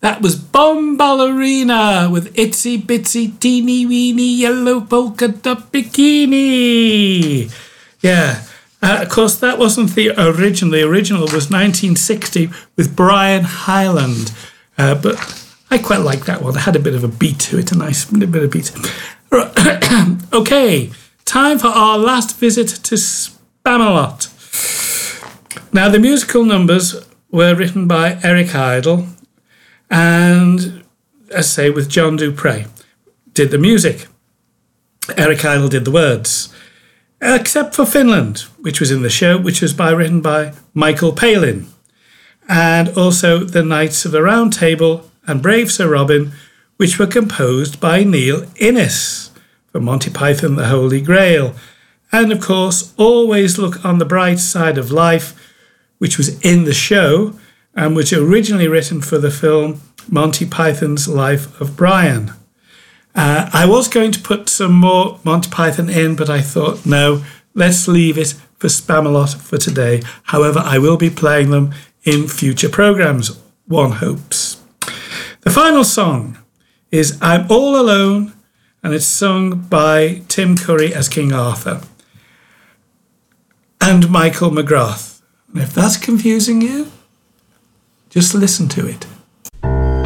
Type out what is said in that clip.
That was Bomb Ballerina with Itsy Bitsy Teeny Weeny Yellow Polka Dot Bikini. Yeah, of course, that wasn't the original. The original was 1960 with Brian Hyland. But I quite like that one. It had a bit of a beat to it, a nice bit of beat. Okay, time for our last visit to Spamalot. Now, the musical numbers were written by Eric Idle and, as I say, with John Dupre. Did the music. Eric Idle did the words. Except for Finland, which was in the show, which was written by Michael Palin. And also The Knights of the Round Table and Brave Sir Robin, which were composed by Neil Innes for Monty Python, The Holy Grail. And, of course, Always Look on the Bright Side of Life, which was in the show and was originally written for the film Monty Python's Life of Brian. I was going to put some more Monty Python in, but I thought, no, let's leave it for Spamalot for today. However, I will be playing them in future programmes, one hopes. The final song is I'm All Alone, and it's sung by Tim Curry as King Arthur and Michael McGrath. And if that's confusing you, just listen to it.